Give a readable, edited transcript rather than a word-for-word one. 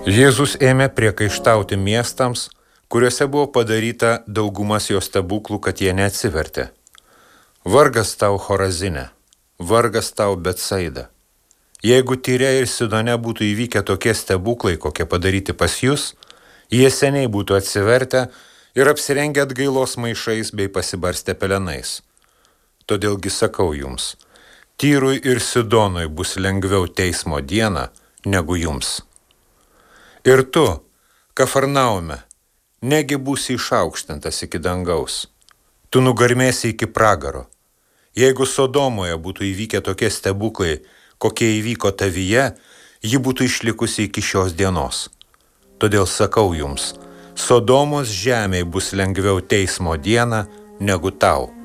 Jėzus ėmė priekaištauti miestams, kuriuose buvo padaryta daugumas jo stebuklų, kad jie neatsivertė. Vargas tau Chorazine, vargas tau Betsaida. Jeigu Tyre ir Sidone būtų įvykę tokie stebuklai, kokie padaryti pas jūs, jie seniai būtų atsivertę ir apsirengę atgailos maišais bei pasibarstę pelenais. Todėlgi sakau jums, Tyrui ir Sidonui bus lengviau teismo dieną negu jums. Ir tu, Kafarnaume, negi būsi išaukštintas iki dangaus. Tu nugarmėsi iki pragaro. Jeigu Sodomoje būtų įvykę tokie stebuklai, kokie įvyko tavyje, ji būtų išlikusi iki šios dienos. Todėl sakau jums, Sodomos žemėj bus lengviau teismo dieną negu tau.